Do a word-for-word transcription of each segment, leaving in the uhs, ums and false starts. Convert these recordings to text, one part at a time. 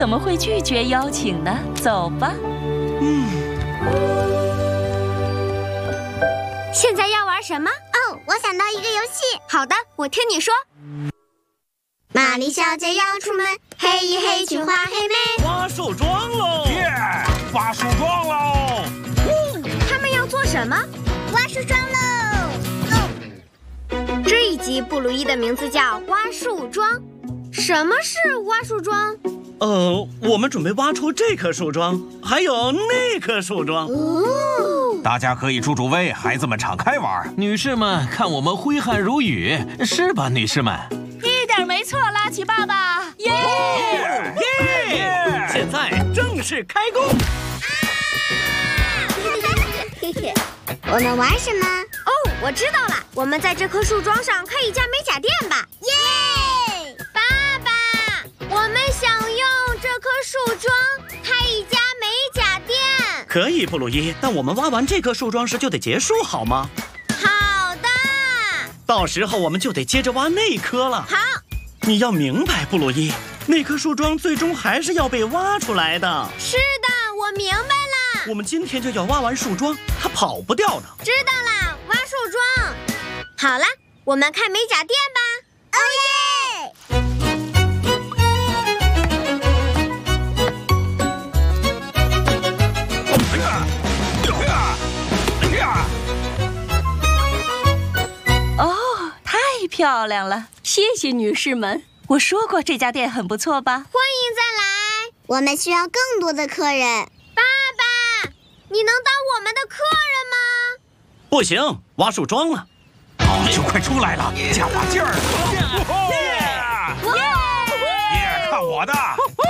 怎么会拒绝邀请呢？走吧。 嗯。 现在要玩什么？ 哦，我想到一个游戏。 好的，我听你说。 玛丽小姐要出门，嘿一嘿去画黑妹。 挖树桩喽！ 耶，挖树桩喽！ 他们要做什么？ 挖树桩喽！ 这一集布鲁伊的名字叫挖树桩。什么是挖树桩？ 呃，我们准备挖出这棵树桩，还有那棵树桩。 哦， 大家可以助助威，孩子们敞开玩。 女士们，看我们挥汗如雨，是吧，女士们？ 一点没错，拉奇爸爸，耶！ 耶！现在正式开工。 我们玩什么？ 哦，我知道了，我们在这棵树桩上开一家美甲店吧。 耶！ 爸爸，我们想用这棵树桩开一家美甲店。 可以，布鲁伊，但我们挖完这棵树桩时就得结束，好吗？ 好的。 到时候我们就得接着挖那棵了。 好。 你要明白，布鲁伊，那棵树桩最终还是要被挖出来的。 是的，我明白了。 我们今天就要挖完树桩，它跑不掉的。 知道了，挖树桩。好了，我们开美甲店吧。 哦耶！ 哦，太漂亮了！ 谢谢女士们。 我说过这家店很不错吧？ 欢迎再来。 我们需要更多的客人。 爸爸，你能当我们的客人吗？ 不行，挖树桩了。 哦，就快出来了，加把劲儿！耶！耶！看我的！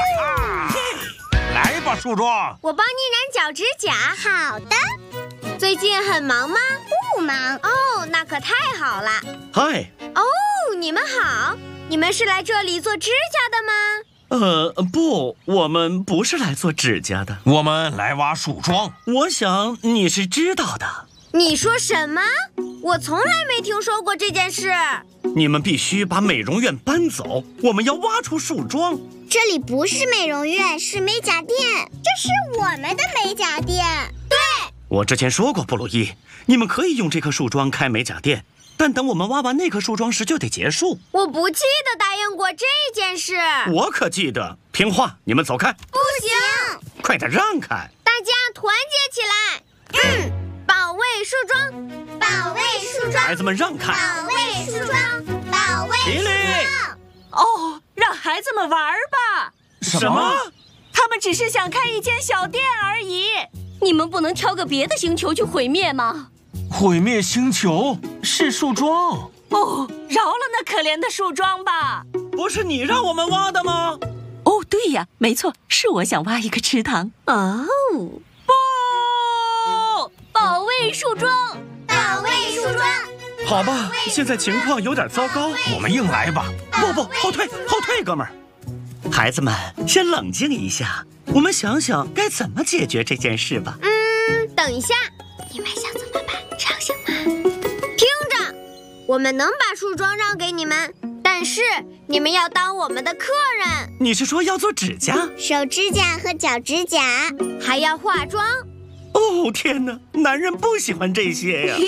来吧，树桩。 我帮你染脚指甲。 好的。 最近很忙吗？ 不忙。 哦，那可太好了。 嗨。 哦，你们好。你们是来这里做指甲的吗？ 呃，不，我们不是来做指甲的， 我们来挖树桩。 我想你是知道的。 你说什么？我从来没听说过这件事。 你们必须把美容院搬走，我们要挖出树桩。 这里不是美容院，是美甲店。这是我们的美甲店。 对， 我之前说过，布鲁伊，你们可以用这棵树桩开美甲店，但等我们挖完那棵树桩时就得结束。 我不记得答应过这件事。 我可记得。听话，你们走开。 不行， 快点让开。 大家团结起来。嗯，保卫树桩， 保卫树桩。 孩子们让开。 保卫树桩，保卫树桩。 哦，让孩子们玩吧。 什么？ 他们只是想开一间小店而已。 你们不能挑个别的星球去毁灭吗？ 毁灭星球是树桩。 哦，饶了那可怜的树桩吧。 不是你让我们挖的吗？ 哦，对呀，没错，是我想挖一个池塘。 哦，不，保卫树桩， 保卫树桩。 好吧，现在情况有点糟糕， 我们硬来吧。 不不，后退，后退，哥们儿。孩子们，先冷静一下，我们想想该怎么解决这件事吧。 嗯，等一下， 你们想怎么办？这样行吗？ 听着，我们能把树桩让给你们，但是你们要当我们的客人。 你是说要做指甲？ 手指甲和脚指甲， 还要化妆。 哦，天哪，男人不喜欢这些呀。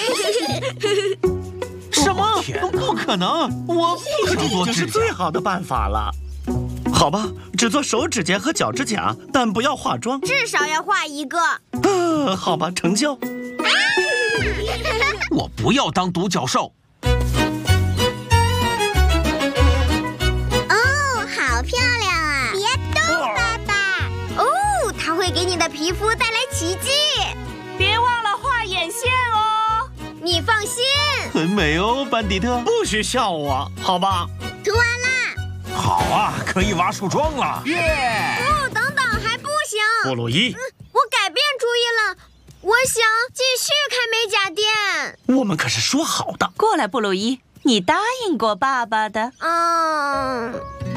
什么？ 哦不可能！我不可能做这是指甲。 最好的办法了。好吧，只做手指甲和脚指甲，但不要化妆。 至少要画一个。 呃，好吧，成交。 我不要当独角兽。 哦，好漂亮啊！别动，爸爸。 哦，它会给你的皮肤带来奇迹。 别忘了画眼线哦。 你放心。 很美哦，班迪特。 不许笑我，好吧？ 涂完啦。 好啊，可以挖树桩了。 耶！ 哦，等等，还不行。 布鲁伊， 我改变主意了，我想继续开美甲店。 我们可是说好的。 过来，布鲁伊，你答应过爸爸的。 嗯。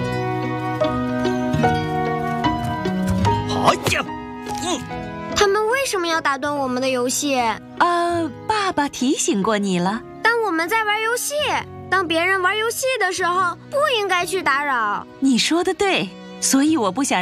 好呀，嗯。 他们为什么要打断我们的游戏？ 呃，爸爸提醒过你了。 当我们在玩游戏，当别人玩游戏的时候，不应该去打扰。 你说的对，所以我不想